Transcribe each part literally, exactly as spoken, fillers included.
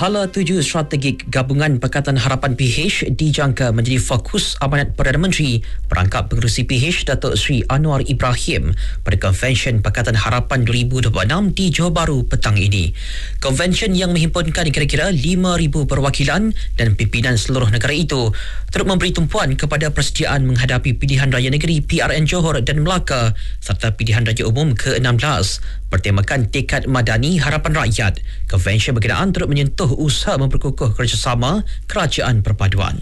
Hala tuju strategik Gabungan Pakatan Harapan P H dijangka menjadi fokus amanat Perdana Menteri Perangkap Pengerusi P H Datuk Seri Anwar Ibrahim pada Konvensyen Pakatan Harapan dua ribu dua puluh enam di Johor Bahru petang ini. Konvensyen yang menghimpunkan kira-kira lima ribu perwakilan dan pimpinan seluruh negara itu turut memberi tumpuan kepada persediaan menghadapi pilihan raya negeri P R N Johor dan Melaka serta pilihan raya umum ke enam belas bertemakan Tekad Madani Harapan Rakyat. Konvensyen berkenaan turut menyentuh usaha memperkukuh kerjasama kerajaan perpaduan.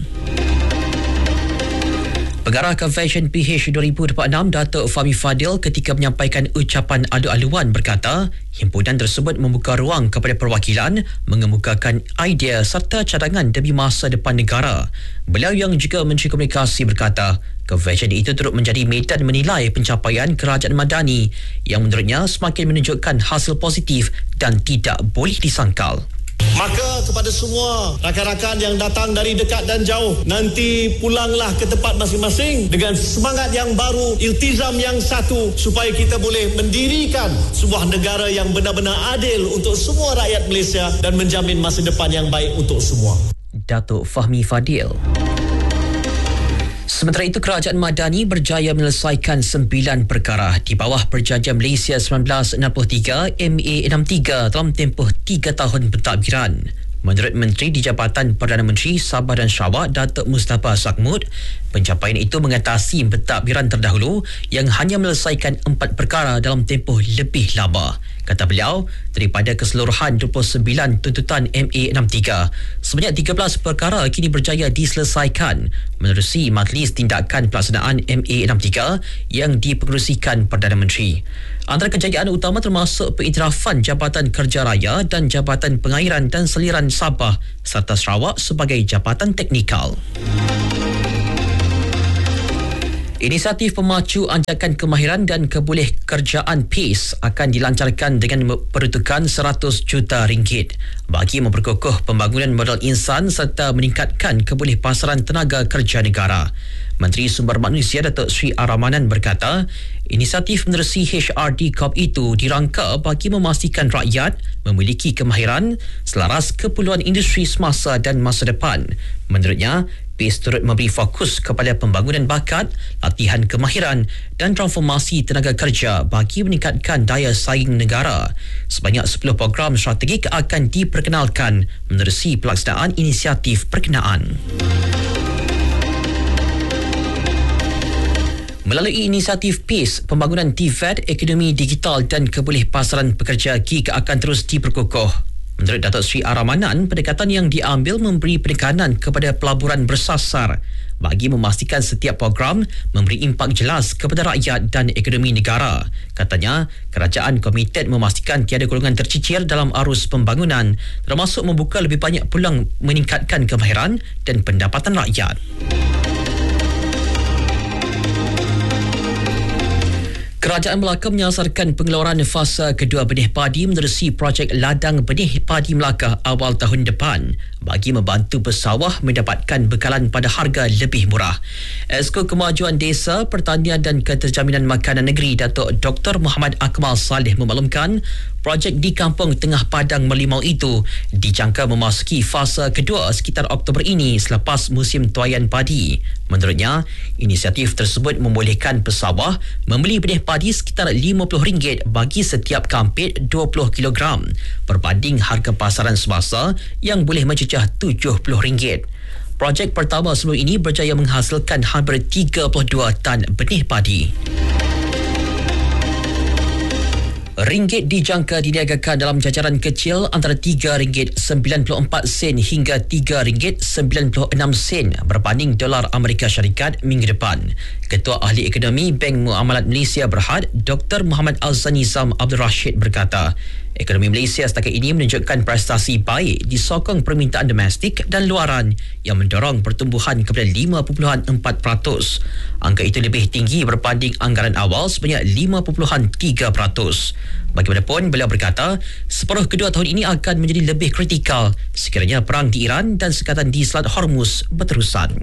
Pengarah Konvensyen P H dua ribu dua puluh enam Datuk Fahmi Fadil ketika menyampaikan ucapan alu-aluan berkata, himpunan tersebut membuka ruang kepada perwakilan mengemukakan idea serta cadangan demi masa depan negara. Beliau yang juga Menteri Komunikasi berkata, konvensyen itu turut menjadi medan menilai pencapaian kerajaan madani yang menurutnya semakin menunjukkan hasil positif dan tidak boleh disangkal. Maka kepada semua rakan-rakan yang datang dari dekat dan jauh, nanti pulanglah ke tempat masing-masing dengan semangat yang baru, iltizam yang satu, supaya kita boleh mendirikan sebuah negara yang benar-benar adil untuk semua rakyat Malaysia dan menjamin masa depan yang baik untuk semua. Datuk Fahmi Fadil. Sementara itu, Kerajaan Madani berjaya menyelesaikan sembilan perkara di bawah Perjanjian Malaysia seribu sembilan ratus enam puluh tiga M A enam puluh tiga dalam tempoh tiga tahun pentadbiran. Menurut Menteri di Jabatan Perdana Menteri Sabah dan Sarawak Datuk Mustafa Sakmud, pencapaian itu mengatasi pentadbiran terdahulu yang hanya menyelesaikan empat perkara dalam tempoh lebih lama. Kata beliau, daripada keseluruhan dua puluh sembilan tuntutan M A enam puluh tiga, sebanyak tiga belas perkara kini berjaya diselesaikan menerusi Majlis Tindakan Pelaksanaan M A enam puluh tiga yang dipengerusikan Perdana Menteri. Antara kejayaan utama termasuk pengiktirafan Jabatan Kerja Raya dan Jabatan Pengairan dan Saliran Sabah serta Sarawak sebagai jabatan teknikal. Inisiatif pemacu anjakan kemahiran dan keboleh kerjaan PACE akan dilancarkan dengan peruntukan seratus juta ringgit bagi memperkukuh pembangunan modal insan serta meningkatkan keboleh pasaran tenaga kerja negara. Menteri Sumber Manusia Datuk Seri Ar-Rahmanan berkata, inisiatif menerusi H R D C O P itu dirangka bagi memastikan rakyat memiliki kemahiran selaras keperluan industri semasa dan masa depan. Menurutnya, PACE turut memberi fokus kepada pembangunan bakat, latihan kemahiran dan transformasi tenaga kerja bagi meningkatkan daya saing negara. Sebanyak sepuluh program strategik akan diperkenalkan menerusi pelaksanaan inisiatif berkenaan. Melalui inisiatif PACE, pembangunan T V E D, ekonomi digital dan keboleh pasaran pekerja gig akan terus diperkukuh. Menurut Datuk Seri Ar-Rahmanan, pendekatan yang diambil memberi penekanan kepada pelaburan bersasar bagi memastikan setiap program memberi impak jelas kepada rakyat dan ekonomi negara. Katanya, kerajaan komited memastikan tiada golongan tercicir dalam arus pembangunan, termasuk membuka lebih banyak peluang meningkatkan kemahiran dan pendapatan rakyat. Kerajaan Melaka menyasarkan pengeluaran fasa kedua benih padi menerusi projek ladang benih padi Melaka awal tahun depan bagi membantu pesawah mendapatkan bekalan pada harga lebih murah. Esko Kemajuan Desa, Pertanian dan Keterjaminan Makanan Negeri Datuk Doktor Muhammad Akmal Saleh memaklumkan projek di Kampung Tengah Padang Merlimau itu dijangka memasuki fasa kedua sekitar Oktober ini selepas musim tuaian padi. Menurutnya, inisiatif tersebut membolehkan pesawah membeli benih padi sekitar lima puluh ringgit bagi setiap kampit dua puluh kilogram berbanding harga pasaran semasa yang boleh mencecah tujuh puluh ringgit. Projek pertama sebelum ini berjaya menghasilkan hampir tiga puluh dua tan benih padi. Ringgit dijangka diniagakan dalam jajaran kecil antara tiga ringgit sembilan puluh empat sen hingga tiga ringgit sembilan puluh enam sen berbanding dolar Amerika Syarikat minggu depan. Ketua Ahli Ekonomi Bank Muamalat Malaysia Berhad, Doktor Muhammad Al-Zanizam Abdul Rashid berkata, ekonomi Malaysia setakat ini menunjukkan prestasi baik disokong permintaan domestik dan luaran yang mendorong pertumbuhan kepada lima perpuluhan empat peratus. Angka itu lebih tinggi berbanding anggaran awal sebanyak lima perpuluhan tiga peratus. Bagaimanapun, beliau berkata, separuh kedua tahun ini akan menjadi lebih kritikal sekiranya perang di Iran dan sekatan di Selat Hormuz berterusan.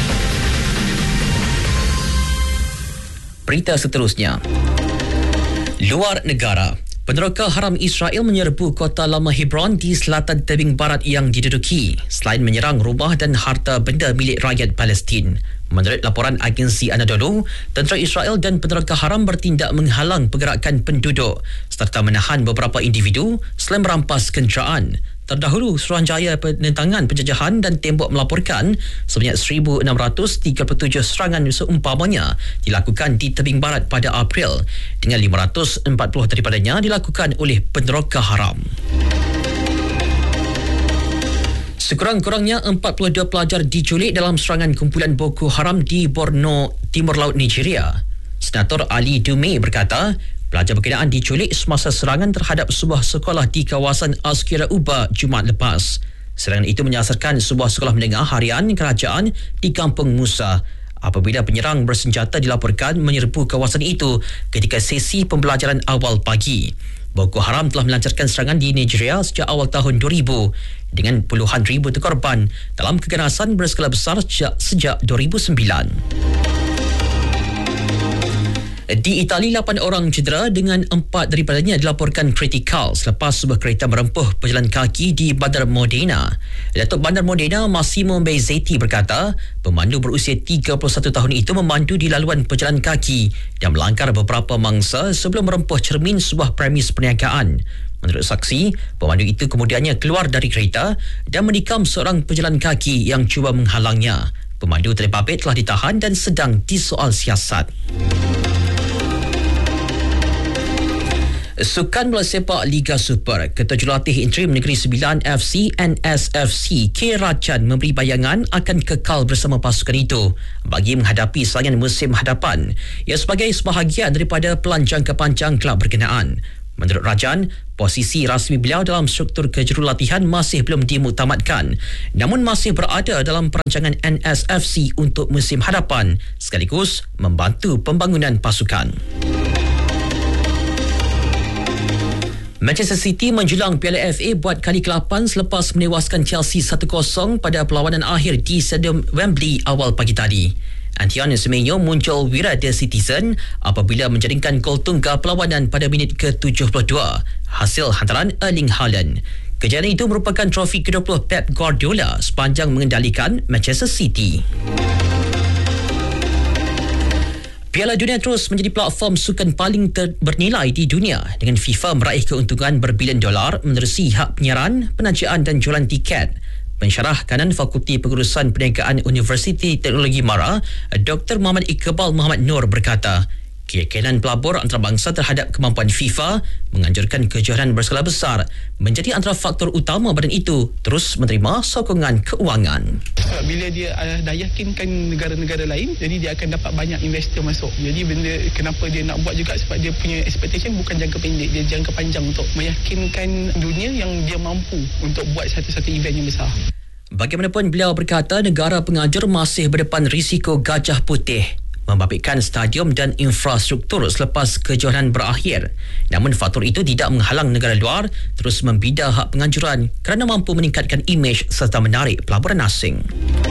Berita seterusnya. Luar negara, peneroka haram Israel menyerbu kota lama Hebron di selatan tebing barat yang diduduki selain menyerang rumah dan harta benda milik rakyat Palestin. Menurut laporan agensi Anadolu, tentera Israel dan peneroka haram bertindak menghalang pergerakan penduduk serta menahan beberapa individu selain merampas kenderaan. Terdahulu, Suruhanjaya Penentangan Penjajahan dan Tembok melaporkan sebanyak seribu enam ratus tiga puluh tujuh serangan seumpamanya dilakukan di tebing barat pada April, dengan lima ratus empat puluh daripadanya dilakukan oleh peneroka haram. Sekurang-kurangnya empat puluh dua pelajar diculik dalam serangan kumpulan Boko Haram di Borno, Timur Laut Nigeria. Senator Ali Dume berkata, pelajar berkenaan diculik semasa serangan terhadap sebuah sekolah di kawasan Askira Uba Jumaat lepas. Serangan itu menyasarkan sebuah sekolah menengah harian kerajaan di Kampung Musa apabila penyerang bersenjata dilaporkan menyerbu kawasan itu ketika sesi pembelajaran awal pagi. Boko Haram telah melancarkan serangan di Nigeria sejak awal tahun dua ribu dengan puluhan ribu korban dalam keganasan berskala besar sejak, sejak dua ribu sembilan. Di Itali, lapan orang cedera dengan empat daripadanya dilaporkan kritikal selepas sebuah kereta merempuh pejalan kaki di Bandar Modena. Datuk Bandar Modena Massimo Bezzetti berkata, pemandu berusia tiga puluh satu tahun itu memandu di laluan pejalan kaki dan melanggar beberapa mangsa sebelum merempuh cermin sebuah premis perniagaan. Menurut saksi, pemandu itu kemudiannya keluar dari kereta dan menikam seorang pejalan kaki yang cuba menghalangnya. Pemandu terbabit telah ditahan dan sedang disoal siasat. Sukan bola sepak Liga Super, Ketua Jurulatih Interim Negeri Sembilan F C N S F C K. Rajan memberi bayangan akan kekal bersama pasukan itu bagi menghadapi saingan musim hadapan yang sebagai sebahagian daripada pelan jangka panjang kelab berkenaan. Menurut Rajan, posisi rasmi beliau dalam struktur kejurulatihan masih belum dimuktamadkan, namun masih berada dalam perancangan N S F C untuk musim hadapan sekaligus membantu pembangunan pasukan. Manchester City menjulang Piala F A buat kali ke lapan selepas menewaskan Chelsea satu kosong pada perlawanan akhir di Stadium Wembley awal pagi tadi. Antoine Semenyo muncul wira The Citizen apabila menjaringkan gol tunggal perlawanan pada minit ke tujuh puluh dua, hasil hantaran Erling Haaland. Kejayaan itu merupakan trofi ke dua puluh Pep Guardiola sepanjang mengendalikan Manchester City. Piala Dunia terus menjadi platform sukan paling ter- bernilai di dunia dengan FIFA meraih keuntungan berbilion dolar menerusi hak penyiaran, penajaan dan jualan tiket. Pensyarah kanan Fakulti Pengurusan Perniagaan Universiti Teknologi Mara, Doktor Muhammad Iqbal Muhammad Nur berkata, keyakinan pelabur antarabangsa terhadap kemampuan FIFA menganjurkan kejohanan berskala besar menjadi antara faktor utama badan itu terus menerima sokongan keuangan. Bila dia uh, dah yakinkan negara-negara lain, jadi dia akan dapat banyak investor masuk. Jadi benda kenapa dia nak buat juga sebab dia punya expectation bukan jangka pendek, dia jangka panjang untuk meyakinkan dunia yang dia mampu untuk buat satu-satu event yang besar. Bagaimanapun, beliau berkata negara pengajar masih berdepan risiko gajah putih membabitkan stadium dan infrastruktur selepas kejohanan berakhir. Namun faktor itu tidak menghalang negara luar terus membidah hak penganjuran kerana mampu meningkatkan imej serta menarik pelaburan asing.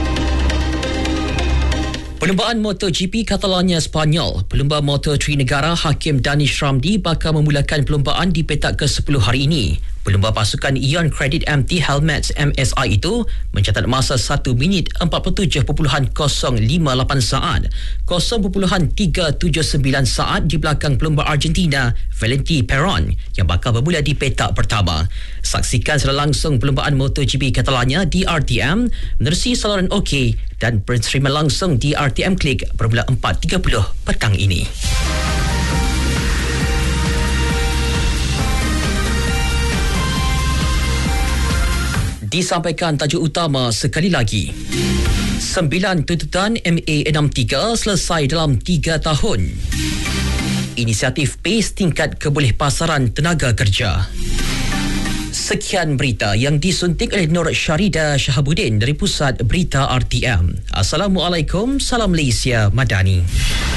Perlumbaan MotoGP Catalunya Sepanyol, pelumba Moto tiga negara Hakim Danish Ramdi bakal memulakan perlumbaan di petak ke sepuluh hari ini. Pelumba pasukan Ion Credit M T Helmets M S I itu mencatat masa satu minit empat puluh tujuh perpuluhan kosong lima lapan saat, kosong perpuluhan tiga tujuh sembilan saat di belakang pelumba Argentina Valenti Perron yang bakal bermula di petak pertama. Saksikan secara langsung perlumbaan MotoGP Catalunya di R T M menerusi saluran OK dan berterima langsung di R T M Click bermula empat tiga puluh petang ini. Disampaikan tajuk utama sekali lagi. Sembilan tuntutan M A enam tiga selesai dalam tiga tahun. Inisiatif PACE tingkat kebolehpasaran tenaga kerja. Sekian berita yang disuntik oleh Nur Syarida Shahabuddin dari Pusat Berita R T M. Assalamualaikum, salam Malaysia Madani.